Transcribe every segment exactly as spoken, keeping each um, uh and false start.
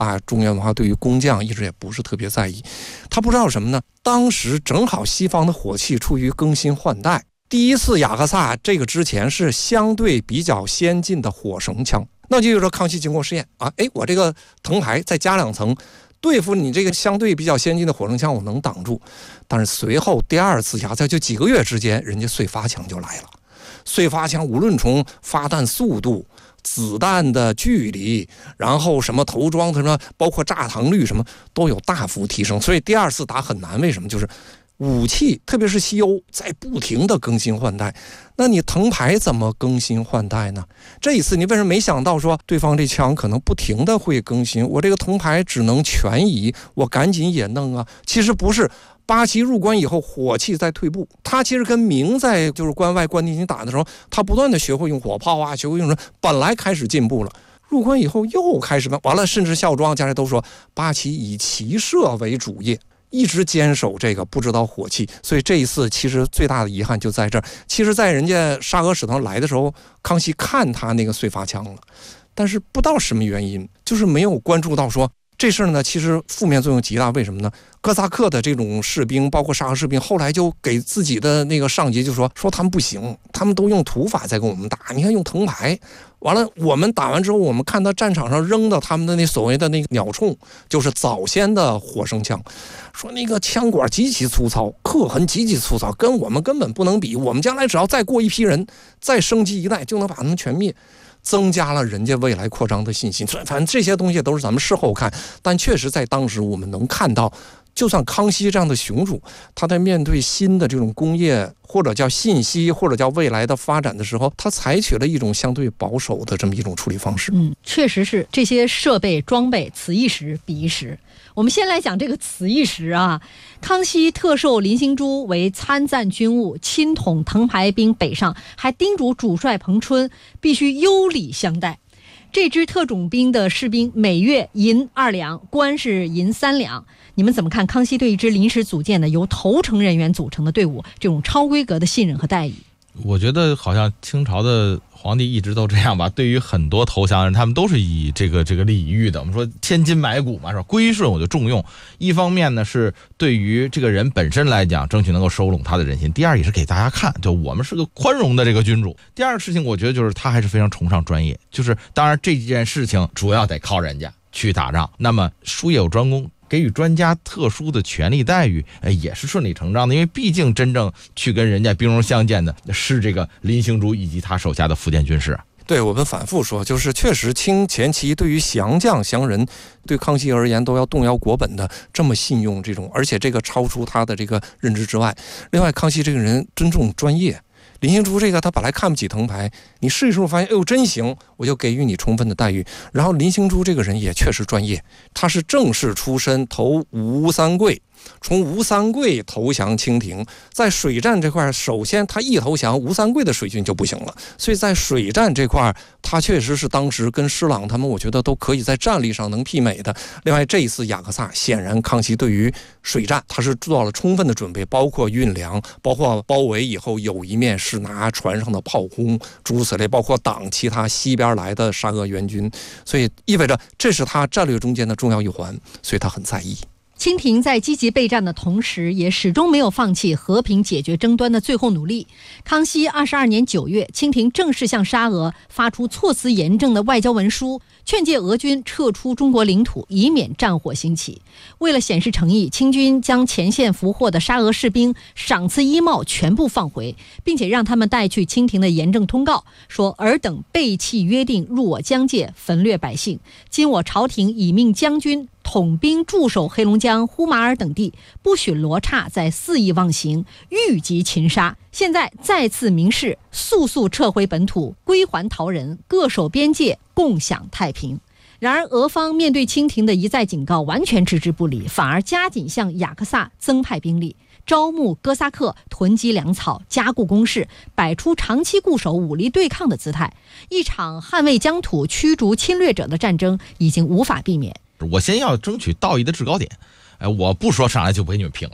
啊，中原文化对于工匠一直也不是特别在意。他不知道什么呢？当时正好西方的火器处于更新换代，第一次雅克萨这个之前是相对比较先进的火绳枪，那就说康熙经过试验啊，哎，我这个藤牌再加两层，对付你这个相对比较先进的火绳枪，我能挡住。但是随后第二次雅克萨就几个月之间，人家燧发枪就来了。燧发枪无论从发弹速度、子弹的距离，然后什么头装什么，包括炸膛率什么都有大幅提升，所以第二次打很难。为什么？就是武器，特别是西欧在不停的更新换代，那你藤牌怎么更新换代呢？这一次你为什么没想到说对方这枪可能不停的会更新，我这个藤牌只能全移，我赶紧也弄啊？其实不是。八旗入关以后，火器在退步。他其实跟明在就是关外关进行打的时候，他不断的学会用火炮啊，学会用什么，本来开始进步了。入关以后又开始完了，甚至孝庄家人都说八旗以骑射为主业，一直坚守这个不知道火器。所以这一次其实最大的遗憾就在这儿。其实，在人家沙俄使团来的时候，康熙看他那个燧发枪了，但是不知道什么原因，就是没有关注到说。这事儿呢，其实负面作用极大。为什么呢？哥萨克的这种士兵，包括沙俄士兵，后来就给自己的那个上级就说说他们不行，他们都用土法在跟我们打。你看用藤牌，完了我们打完之后，我们看到战场上扔的他们的那所谓的那个鸟铳，就是早先的火绳枪，说那个枪管极其粗糙，刻痕极其粗糙，跟我们根本不能比。我们将来只要再过一批人，再升级一代，就能把他们全灭。增加了人家未来扩张的信心。反正这些东西都是咱们事后看，但确实在当时我们能看到，就算康熙这样的雄主，他在面对新的这种工业或者叫信息或者叫未来的发展的时候，他采取了一种相对保守的这么一种处理方式。 嗯，确实是这些设备装备此一时彼一时。我们先来讲这个此一时啊，康熙特授林兴珠为参赞军务，亲统藤牌兵北上，还叮嘱主帅彭春必须优礼相待。这支特种兵的士兵每月银二两，官是银三两。你们怎么看康熙对一支临时组建的由投诚人员组成的队伍这种超规格的信任和待遇？ 我觉得好像清朝的皇帝一直都这样吧，对于很多投降人，他们都是以这个这个礼遇的。我们说千金买骨嘛，是吧？归顺我就重用。一方面呢，是对于这个人本身来讲，争取能够收拢他的人心；第二，也是给大家看，就我们是个宽容的这个君主。第二个事情，我觉得就是他还是非常崇尚专业，就是当然这件事情主要得靠人家去打仗，那么术业有专攻。给予专家特殊的权利待遇，哎，也是顺理成章的，因为毕竟真正去跟人家兵戎相见的是这个林兴珠以及他手下的福建军士。 对，我们反复说，就是确实清前期对于降将降人，对康熙而言都要动摇国本的这么信用这种，而且这个超出他的这个认知之外。另外，康熙这个人尊重专业。林兴珠这个他本来看不起藤牌，你试一试发现哎呦真行，我就给予你充分的待遇。然后林兴珠这个人也确实专业，他是正式出身，投吴三桂，从吴三桂投降清廷。在水战这块，首先他一投降，吴三桂的水军就不行了，所以在水战这块他确实是当时跟施琅他们我觉得都可以在战力上能媲美的。另外这一次雅克萨，显然康熙对于水战他是做了充分的准备，包括运粮，包括包围以后有一面是拿船上的炮轰诸如此类，包括挡其他西边来的沙俄援军，所以意味着这是他战略中间的重要一环，所以他很在意。 清廷在积极备战的同时，也始终没有放弃和平解决争端的最后努力。康熙二十二年九月，清廷正式向沙俄发出措辞严正的外交文书，劝诫俄军撤出中国领土，以免战火兴起。为了显示诚意，清军将前线俘获的沙俄士兵赏赐衣帽全部放回，并且让他们带去清廷的严正通告，说尔等背弃约定，入我疆界，焚掠百姓。今我朝廷已命将军统兵驻守黑龙江、呼麻尔等地，不许罗刹再肆意妄行，欲及擒杀。现在再次明示，速速撤回本土，归还逃人，各守边界，共享太平。然而俄方面对清廷的一再警告完全置之不理，反而加紧向雅克萨增派兵力，招募哥萨克，囤积粮草，加固工事，摆出长期固守、武力对抗的姿态。一场捍卫疆土、驱逐侵略者的战争已经无法避免。 我先要争取道义的制高点，哎，我不说上来就不给你们平了，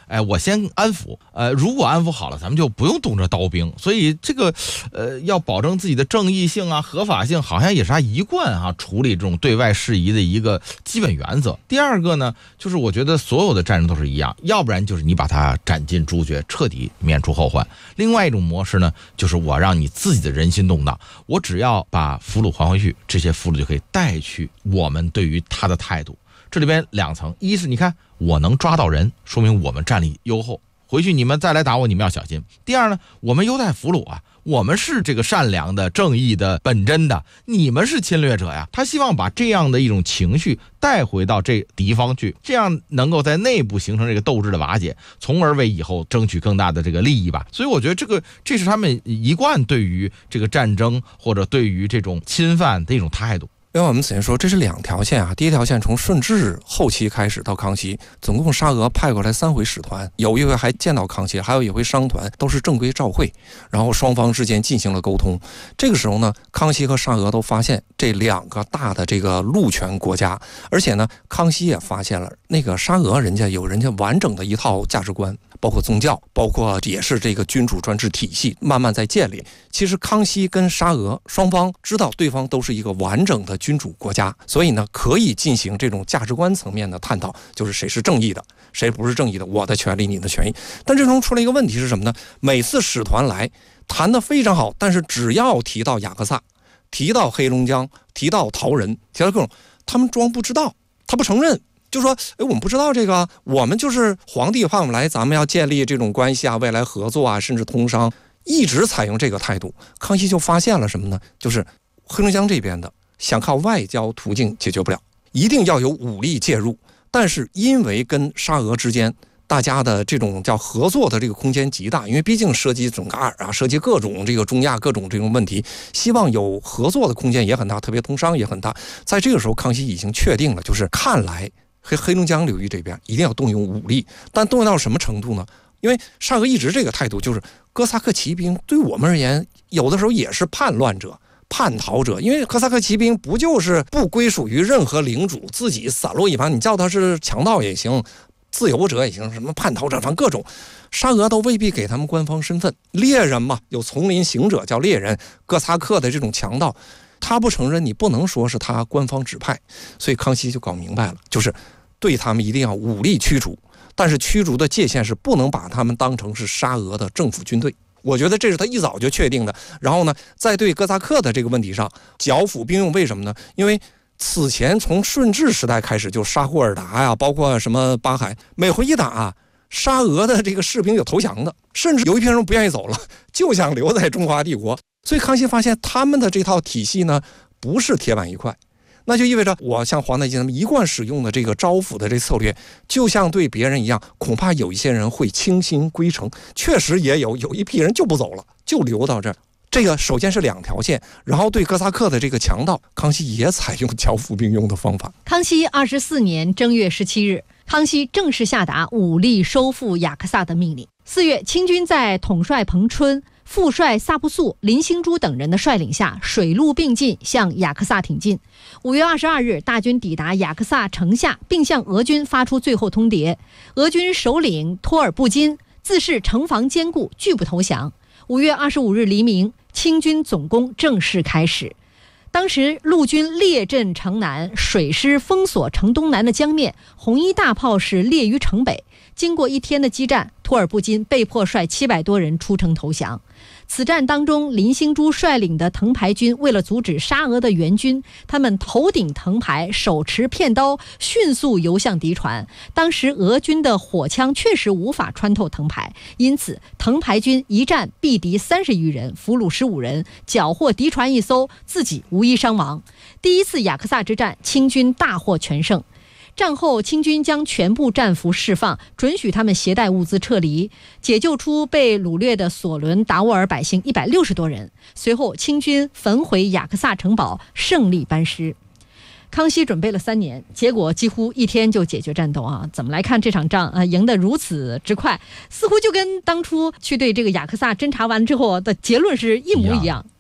哎，我先安抚，呃，如果安抚好了，咱们就不用动这刀兵。所以这个，呃，要保证自己的正义性啊、合法性，好像也是他一贯啊处理这种对外事宜的一个基本原则。第二个呢，就是我觉得所有的战争都是一样，要不然就是你把它斩尽诛绝，彻底免除后患；另外一种模式呢，就是我让你自己的人心动荡，我只要把俘虏还回去，这些俘虏就可以带去我们对于他的态度。这里边两层，一是你看我能抓到人，说明我们战力优厚，回去你们再来打我，你们要小心。第二呢，我们优待俘虏啊，我们是这个善良的、正义的、本真的，你们是侵略者呀。他希望把这样的一种情绪带回到这敌方去，这样能够在内部形成这个斗志的瓦解，从而为以后争取更大的这个利益吧。所以我觉得这个这是他们一贯对于这个战争或者对于这种侵犯的一种态度。 因为我们此前说这是两条线啊，第一条线从顺治后期开始到康熙，总共沙俄派过来三回使团，有一回还见到康熙，还有一回商团，都是正规照会，然后双方之间进行了沟通。这个时候呢，康熙和沙俄都发现这两个大的这个陆权国家，而且呢，康熙也发现了那个沙俄人家有人家完整的一套价值观，包括宗教，包括也是这个君主专制体系慢慢在建立。其实康熙跟沙俄双方知道对方都是一个完整的君主国家，所以呢可以进行这种价值观层面的探讨，就是谁是正义的，谁不是正义的，我的权利你的权益。但这中出了一个问题是什么呢？每次使团来谈得非常好，但是只要提到雅克萨，提到黑龙江，提到陶人，提到各种，他们装不知道，他不承认，就说哎，我们不知道这个，我们就是皇帝派我们来，咱们要建立这种关系啊，未来合作啊，甚至通商，一直采用这个态度。康熙就发现了什么呢？就是黑龙江这边的想靠外交途径解决不了，一定要有武力介入。但是因为跟沙俄之间大家的这种叫合作的这个空间极大，因为毕竟涉及准噶尔啊，涉及各种这个中亚各种这种问题，希望有合作的空间也很大，特别通商也很大。在这个时候，康熙已经确定了，就是看来黑黑龙江流域这边一定要动用武力，但动用到什么程度呢？因为沙俄一直这个态度就是哥萨克骑兵对我们而言，有的时候也是叛乱者。叛逃者，因为哥萨克骑兵不就是不归属于任何领主，自己散落一旁，你叫他是强盗也行，自由者也行，什么叛逃者，反正各种，沙俄都未必给他们官方身份。猎人嘛，有丛林行者叫猎人，哥萨克的这种强盗，他不承认，你不能说是他官方指派。所以康熙就搞明白了，就是对他们一定要武力驱逐，但是驱逐的界限是不能把他们当成是沙俄的政府军队。我觉得这是他一早就确定的。然后呢，在对哥萨克的这个问题上剿抚并用，为什么呢？因为此前从顺治时代开始，就沙霍尔达呀，包括什么巴海，每回一打啊，沙俄的这个士兵有投降的，甚至有一批人不愿意走了，就想留在中华帝国。所以康熙发现他们的这套体系呢，不是铁板一块。那就意味着我像皇太极他们一贯使用的这个招抚的这策略，就像对别人一样，恐怕有一些人会倾心归程，确实也有有一批人就不走了，就留到这儿。这个首先是两条线，然后对哥萨克的这个强盗，康熙也采用剿抚并用的方法。 康熙二十四年正月十七日，康熙正式下达武力收复雅克萨的命令。四月，清军在统帅彭春、副帅萨布素、林兴珠等人的率领下，水陆并进向雅克萨挺进。五月二十二日，大军抵达雅克萨城下，并向俄军发出最后通牒。俄军首领托尔布金自恃城防坚固，拒不投降。五月二十五日黎明，清军总攻正式开始。当时陆军列阵城南，水师封锁城东南的江面，红衣大炮是列于城北。经过一天的激战，托尔布金被迫率七百多人出城投降。此战当中，林兴珠率领的藤牌军为了阻止沙俄的援军，他们头顶藤牌，手持片刀，迅速游向敌船。当时俄军的火枪确实无法穿透藤牌，因此藤牌军一战毙敌三十余人，俘虏十五人，缴获敌船一艘，自己无一伤亡。第一次雅克萨之战，清军大获全胜。战后，清军将全部战俘释放，准许他们携带物资撤离，解救出被掳掠的索伦达斡尔百姓一百六十多人。随后，清军焚毁雅克萨城堡，胜利班师。康熙准备了三年，结果几乎一天就解决战斗啊！怎么来看这场仗啊？赢得如此之快，似乎就跟当初去对这个雅克萨侦查完之后的结论是一模一样。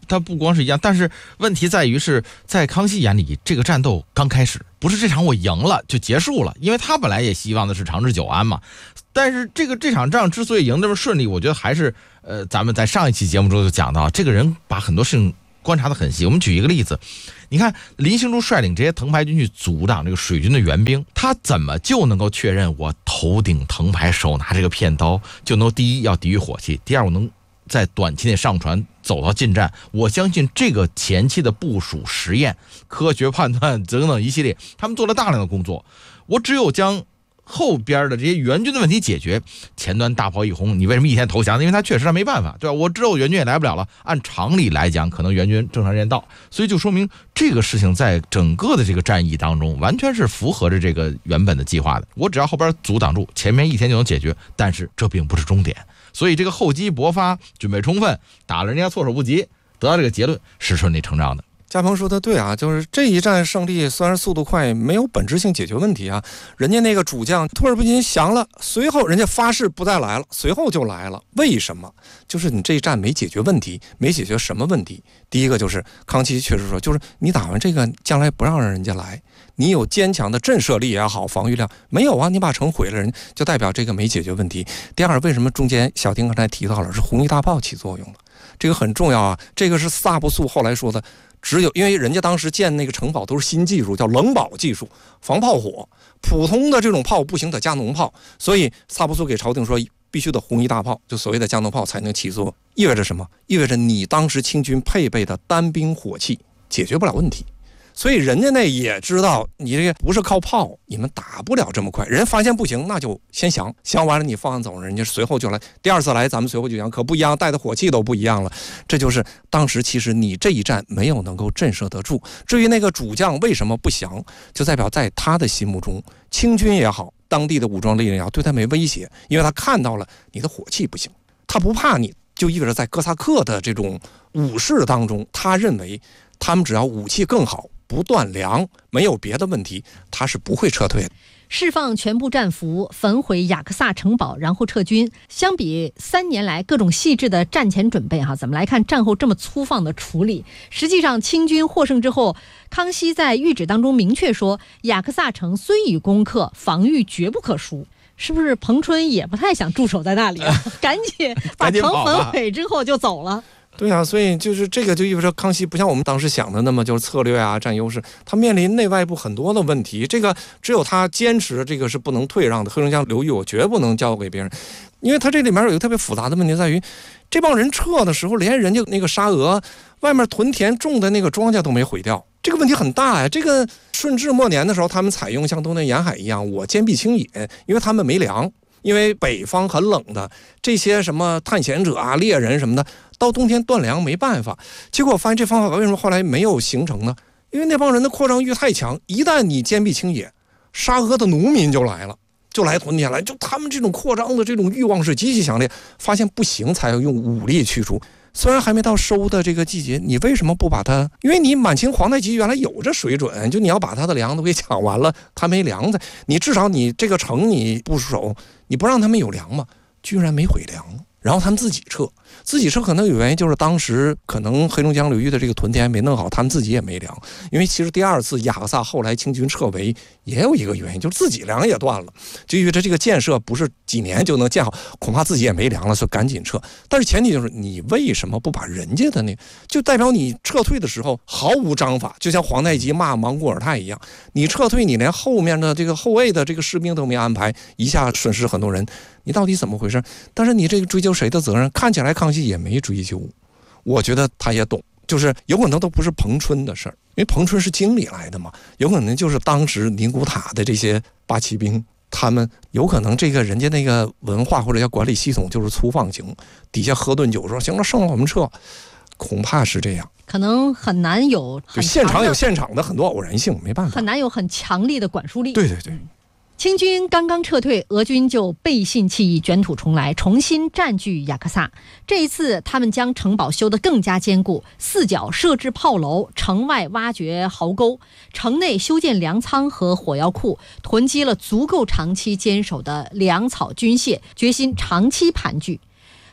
它不光是一样，但是问题在于是在康熙眼里，这个战斗刚开始，不是这场我赢了就结束了，因为他本来也希望的是长治久安嘛。但是这个这场仗之所以赢这么顺利，我觉得还是呃，咱们在上一期节目中就讲到，这个人把很多事情观察得很细。我们举一个例子，你看林兴柱率领这些藤牌军去阻挡这个水军的援兵，他怎么就能够确认我头顶藤牌手拿这个片刀就能第一要抵御火器，第二我能在短期内上船走到近战？我相信这个前期的部署、实验、科学判断等等一系列，他们做了大量的工作。我只有将后边的这些援军的问题解决，前端大炮一轰，你为什么一天投降？因为他确实他没办法，对吧？我知道援军也来不了了，按常理来讲，可能援军正常时间到，所以就说明这个事情在整个的这个战役当中，完全是符合着这个原本的计划的。我只要后边阻挡住，前面一天就能解决，但是这并不是终点。所以这个厚积薄发，准备充分，打了人家措手不及，得到这个结论是顺理成章的。 嘉鹏说的对啊，就是这一战胜利虽然速度快，没有本质性解决问题啊。人家那个主将托尔布金降了，随后人家发誓不再来了，随后就来了。为什么？就是你这一战没解决问题，没解决什么问题？第一个就是康熙确实说，就是你打完这个，将来不让人家来，你有坚强的震慑力也好，防御量没有啊？你把城毁了，人就代表这个没解决问题。第二，为什么中间小丁刚才提到了是红衣大炮起作用了？这个很重要啊，这个是萨布素后来说的。只有因为人家当时建那个城堡都是新技术，叫冷堡技术，防炮火，普通的这种炮不行，得加农炮，所以萨布苏给朝廷说必须得红衣大炮，就所谓的加农炮才能起作。意味着什么？意味着你当时清军配备的单兵火器解决不了问题。所以人家那也知道你这个不是靠炮，你们打不了这么快。人发现不行，那就先降，降完了你放走，人家随后就来，第二次来咱们随后就降，可不一样，带的火器都不一样了。这就是当时其实你这一战没有能够震慑得住。至于那个主将为什么不降，就代表在他的心目中，清军也好，当地的武装力量也好，对他没威胁，因为他看到了你的火器不行，他不怕你，就意味着在哥萨克的这种武士当中，他认为他们只要武器更好，不断粮，没有别的问题，他是不会撤退的。 释放全部战俘，焚毁雅克萨城堡，然后撤军。相比三年来各种细致的战前准备，哈，怎么来看战后这么粗放的处理？实际上，清军获胜之后，康熙在谕旨当中明确说，雅克萨城虽已攻克，防御绝不可输。是不是彭春也不太想驻守在那里啊？赶紧把城焚毁之后就走了。 对啊，所以就是这个就意味着康熙不像我们当时想的那么就是策略啊占优势，他面临内外部很多的问题，这个只有他坚持这个是不能退让的。黑龙江流域我绝不能交给别人，因为他这里面有一个特别复杂的问题在于，这帮人撤的时候连人家那个沙俄外面屯田种的那个庄稼都没毁掉，这个问题很大呀。这个顺治末年的时候，他们采用像东南沿海一样，我坚壁清野，因为他们没粮。因为北方很冷的，这些什么探险者啊、猎人什么的，到冬天断粮没办法。结果发现这方法为什么后来没有形成呢？因为那帮人的扩张欲太强，一旦你坚壁清野，沙俄的农民就来了，就来屯田来，就他们这种扩张的这种欲望是极其强烈，发现不行才要用武力驱除。虽然还没到收的这个季节，你为什么不把它？因为你满清皇太极原来有着水准，就你要把他的粮都给抢完了，他没粮的，你至少你这个城你不守，你不让他们有粮嘛，居然没毁粮，然后他们自己撤，自己撤可能有原因，就是当时可能黑龙江流域的这个屯田没弄好，他们自己也没粮。因为其实第二次雅克萨后来清军撤围也有一个原因，就是自己粮也断了，就因为这这个建设不是几年就能建好，恐怕自己也没粮了，所以赶紧撤。但是前提就是你为什么不把人家的那个，就代表你撤退的时候毫无章法，就像皇太极骂莽古尔泰一样，你撤退你连后面的这个后卫的这个士兵都没安排，一下损失很多人，你到底怎么回事？但是你这个追究谁的责任？看起来康熙也没追究，我觉得他也懂，就是有可能都不是彭春的事儿，因为彭春是经理来的嘛，有可能就是当时宁古塔的这些八旗兵，他们有可能这个人家那个文化或者叫管理系统就是粗放型，底下喝顿酒说行了，胜了我们撤，恐怕是这样。 可能很难有很就现场有现场的很多偶然性，没办法， 很难有很强力的管束力。 对对对。 清军刚刚撤退，俄军就背信弃义，卷土重来，重新占据雅克萨。这一次，他们将城堡修得更加坚固，四角设置炮楼，城外挖掘壕沟，城内修建粮仓和火药库，囤积了足够长期坚守的粮草军械，决心长期盘踞。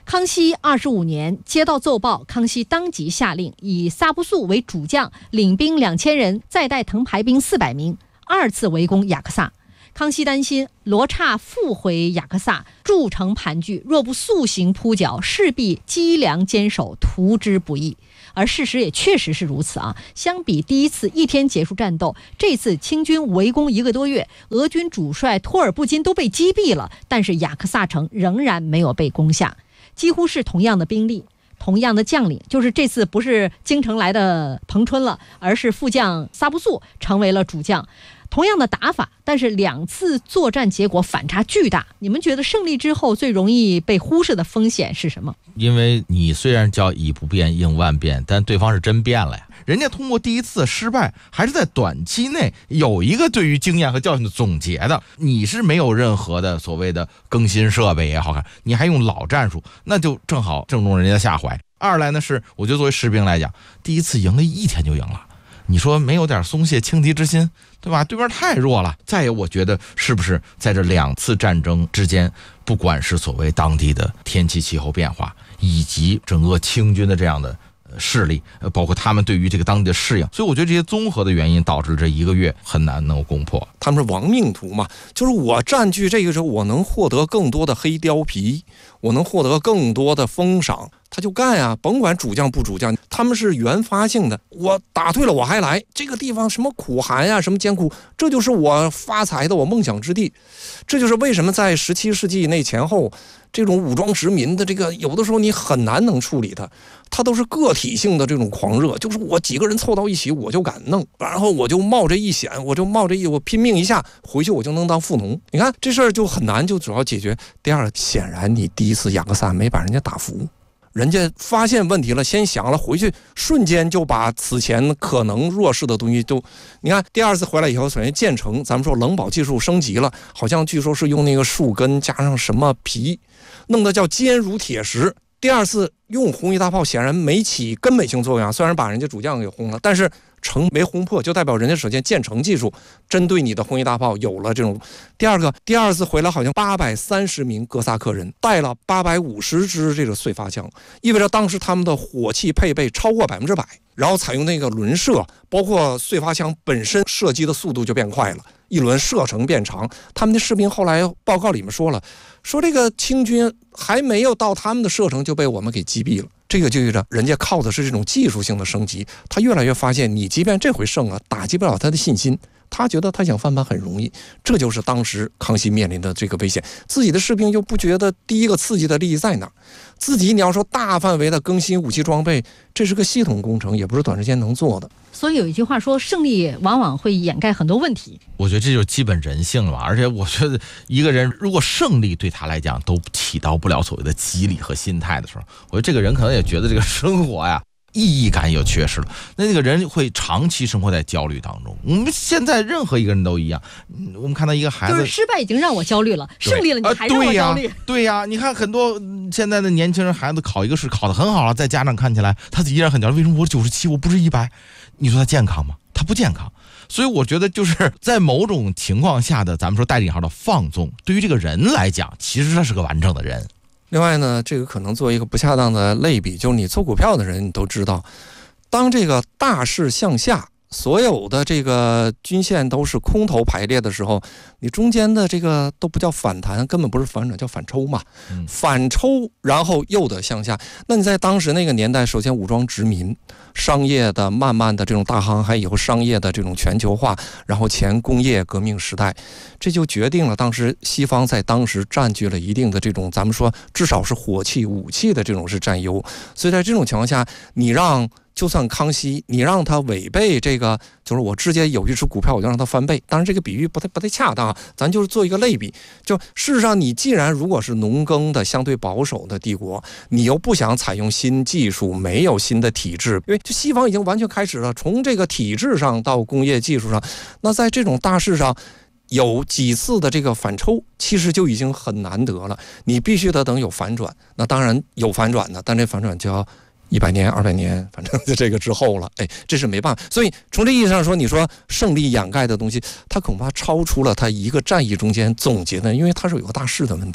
康熙二十五年，接到奏报，康熙当即下令以萨布素为主将，领兵两千人，再带藤牌兵四百名，二次围攻雅克萨。康熙担心罗刹复回雅克萨，筑城盘踞，若不速行扑剿，势必积粮坚守，图之不易。而事实也确实是如此啊！相比第一次一天结束战斗，这次清军围攻一个多月，俄军主帅托尔布金都被击毙了，但是雅克萨城仍然没有被攻下，几乎是同样的兵力。同样的将领，就是这次不是京城来的彭春了，而是副将萨布素成为了主将。同样的打法，但是两次作战结果反差巨大。你们觉得胜利之后最容易被忽视的风险是什么？ 因为你虽然叫以不变应万变，但对方是真变了呀。人家通过第一次失败，还是在短期内有一个对于经验和教训的总结的。你是没有任何的所谓的更新设备也好看，你还用老战术，那就正好正中人家的下怀。二来呢是，我觉得作为士兵来讲，第一次赢了一天就赢了。你说没有点松懈轻敌之心，对吧？对面太弱了。再有，我觉得是不是在这两次战争之间，不管是所谓当地的天气气候变化，以及整个清军的这样的势力，包括他们对于这个当地的适应，所以我觉得这些综合的原因导致这一个月很难能够攻破。 他们是亡命徒嘛，就是我占据这个时候，我能获得更多的黑貂皮，我能获得更多的封赏，他就干啊，甭管主将不主将，他们是原发性的。我打退了我还来，这个地方什么苦寒呀、啊，什么艰苦，这就是我发财的我梦想之地。这就是为什么在十七世纪那前后，这种武装殖民的这个有的时候你很难能处理它，它都是个体性的这种狂热，就是我几个人凑到一起我就敢弄，然后我就冒着一险，我就冒着一我拼命一下回去我就能当富农。你看这事儿就很难，就主要解决。第二，显然你第一次雅各萨没把人家打服。人家发现问题了，先想了，回去瞬间就把此前可能弱势的东西都，你看第二次回来以后，首先建成，咱们说冷保技术升级了，好像据说是用那个树根加上什么皮，弄得叫坚如铁石。第二次用红衣大炮显然没起根本性作用，虽然把人家主将给轰了，但是城没轰破，就代表人家首先建成技术针对你的红衣大炮有了这种。第二个，第二次回来好像八百三十名哥萨克人带了八百五十支这个碎发枪，意味着当时他们的火器配备超过百分之百，然后采用那个轮射，包括碎发枪本身射击的速度就变快了，一轮射程变长。他们的士兵后来报告里面说了，说这个清军还没有到他们的射程就被我们给击毙了。这个就意味着人家靠的是这种技术性的升级，他越来越发现你即便这回胜了，打击不了他的信心，他觉得他想翻盘很容易。这就是当时康熙面临的这个危险，自己的士兵又不觉得第一个刺激的利益在哪儿，自己你要说大范围的更新武器装备，这是个系统工程，也不是短时间能做的。 所以有一句话说，胜利往往会掩盖很多问题。 我觉得这就是基本人性了嘛。而且我觉得一个人如果胜利对他来讲都起到不了所谓的激励和心态的时候，我觉得这个人可能也觉得这个生活呀意义感也缺失了，那那个人会长期生活在焦虑当中。我们现在任何一个人都一样，我们看到一个孩子， 就是失败已经让我焦虑了，胜利了你还让我焦虑。 呃、对呀、啊，你看很多现在的年轻人孩子考一个试考得很好了，在家长看起来他依然很焦虑，为什么我九十七我不是一百？你说他健康吗？他不健康。所以我觉得就是在某种情况下的咱们说带引号的放纵，对于这个人来讲，其实他是个完整的人。 另外呢，这个可能做一个不恰当的类比，就是你做股票的人你都知道，当这个大势向下，所有的这个均线都是空头排列的时候，你中间的这个都不叫反弹，根本不是反转，叫反抽嘛。 嗯、 反抽然后又得向下。那你在当时那个年代，首先武装殖民，商业的慢慢的这种大航海以后，商业的这种全球化，然后前工业革命时代，这就决定了当时西方在当时占据了一定的这种咱们说至少是火器武器的这种是占优。所以在这种情况下，你让就算康熙，你让他违背这个，就是我直接有一只股票我就让他翻倍，当然这个比喻不太不太恰当啊，咱就是做一个类比。就事实上你既然如果是农耕的相对保守的帝国，你又不想采用新技术，没有新的体制，因为就西方已经完全开始了，从这个体制上到工业技术上，那在这种大势上有几次的这个反抽，其实就已经很难得了。你必须得等有反转，那当然有反转的，但这反转就要一百年、二百年，反正就这个之后了。哎，这是没办法。所以从这意义上说，你说胜利掩盖的东西，它恐怕超出了它一个战役中间总结的，因为它是有个大势的问题。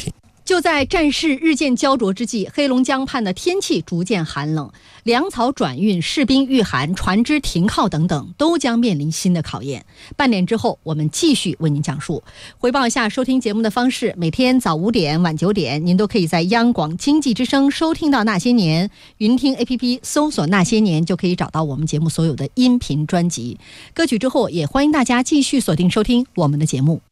就在战事日渐焦灼之际，黑龙江畔的天气逐渐寒冷，粮草转运、士兵御寒、船只停靠等等，都将面临新的考验。半点之后，我们继续为您讲述。回报一下收听节目的方式：每天早五点、晚九点，您都可以在央广经济之声收听到《那些年》，云听 A P P 搜索《那些年》就可以找到我们节目所有的音频专辑。歌曲之后，也欢迎大家继续锁定收听我们的节目。